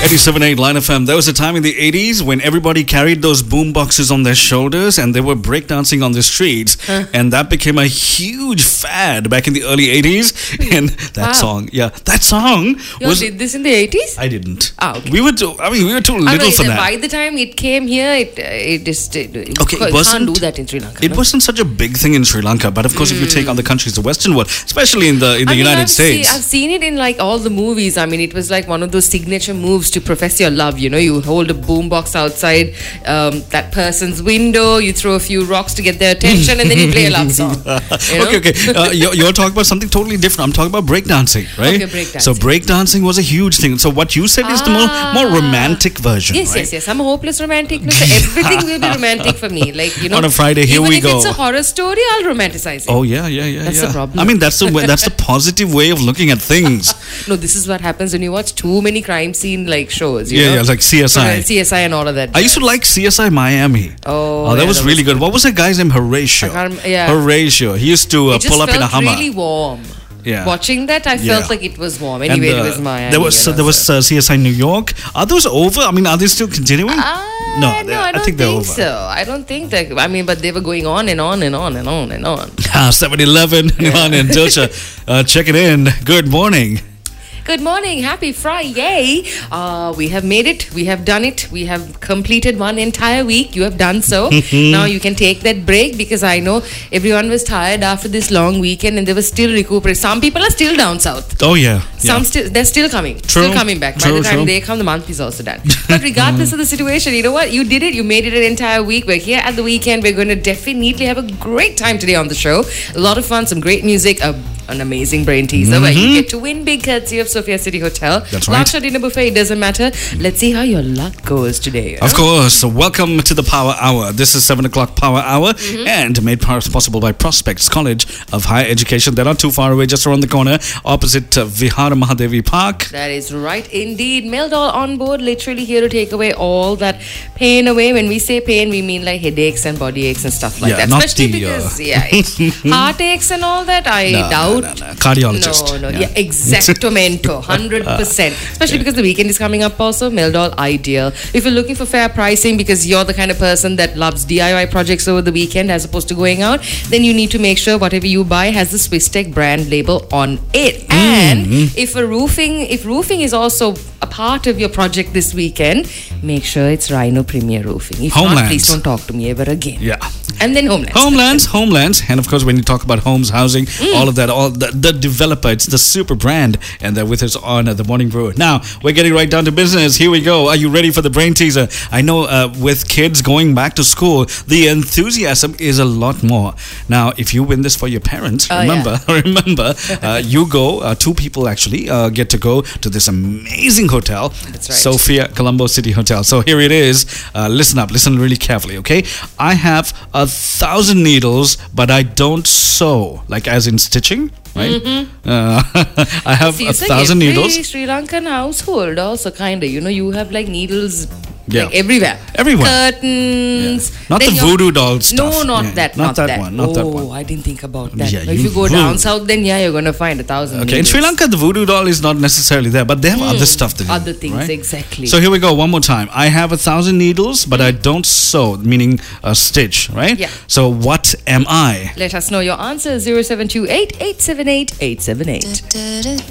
87.8 Line FM. There was a time in the 80s when everybody carried those boom boxes on their shoulders and they were breakdancing on the streets. And that became a huge fad back in the early 80s. And that song, that song You did this in the 80s? I didn't. Okay. We were too little for that. By the time it came here, it just can't do that in Sri Lanka. It wasn't such a big thing in Sri Lanka, but of course, if you take other countries, the Western world, especially in the United States, I've seen it in like all the movies. I mean, it was like one of those signature moves to profess your love. You know, you hold a boombox outside that person's window, you throw a few rocks to get their attention, and then you play a love song. Okay. You're talking about something totally different. I'm talking about breakdancing, right? Okay, breakdancing. So breakdancing was a huge thing. So what you said is the more romantic version. Yes, right? yes. I'm a hopeless romantic. No, so everything will be romantic for me. Like, you know, on a Friday, here we go. Even if it's a horror story, I'll romanticize it. Oh yeah. That's the problem. I mean, that's the positive way of looking at things. No, this is what happens when you watch too many crime scene like shows. You know? Like CSI. CSI and all of that. I used to like CSI Miami. That was really good. What was that guy's name? Horatio. Horatio. He used to pull up in a Hummer. It really warm. Yeah. Watching that, I felt like it was warm. Anyway, it was Miami. There was CSI New York. Are those over? I mean, are they still continuing? No, I don't think so. I don't think that. I mean, but they were going on and on and on and on and on. 7-Eleven, Nilan and Dilsha, checking in. Good morning. Good morning. Happy Friday. We have made it. We have done it. We have completed one entire week. You have done so. Now you can take that break because I know everyone was tired after this long weekend and they were still recuperating. Some people are still down south. Oh, yeah. They're still coming. True. Still coming back. By the time they come, the month is also done. But regardless of the situation, you know what? You did it. You made it an entire week. We're here at the weekend. We're going to definitely have a great time today on the show. A lot of fun, some great music, an amazing brain teaser where you get to win big courtesy of Sophia City Hotel. That's right. Laksha dinner buffet, it doesn't matter. Let's see how your luck goes today. Of course. So welcome to the Power Hour. This is 7 o'clock Power Hour and made possible by Prospects College of Higher Education. They're not too far away, just around the corner, opposite Vihara Mahadevi Park. That is right indeed. Meldol on board, literally here to take away all that pain away. When we say pain, we mean like headaches and body aches and stuff like that. Not especially because heartaches and all that, I doubt. No. Cardiologist. No. Yeah, exactomento. 100%. Especially because the weekend is coming up also. Meldol ideal. If you're looking for fair pricing because you're the kind of person that loves DIY projects over the weekend as opposed to going out, then you need to make sure whatever you buy has the Swisstech brand label on it. And if roofing is also a part of your project this weekend, make sure it's Rhino Premier Roofing. If not, please don't talk to me ever again. Yeah. And then Homelands. And of course, when you talk about homes, housing, all of that, all the developer, it's the super brand. And they're with us on the Morning Brew. Now, we're getting right down to business. Here we go. Are you ready for the brain teaser? I know with kids going back to school, the enthusiasm is a lot more. Now, if you win this for your parents, remember, you go, two people actually get to go to this amazing hotel. That's right. Sophia Colombo City Hotel. So here it is. Listen up. Listen really carefully, okay? I have 1,000 needles, but I don't sew, like as in stitching, right? I have 1,000 needles. Sri Lankan household also kind of, you have like needles like everywhere. Curtains. Yeah. Not the voodoo doll stuff. No, not that. Not that one. I didn't think about that. Yeah, if you go down south, then you're going to find 1,000 needles. In Sri Lanka, the voodoo doll is not necessarily there, but they have other stuff to do. Other things, right? exactly. So here we go, one more time. I have 1,000 needles, but I don't sew, meaning stitch, right? Yeah. So what am I? Let us know your answer, 0728 878 878.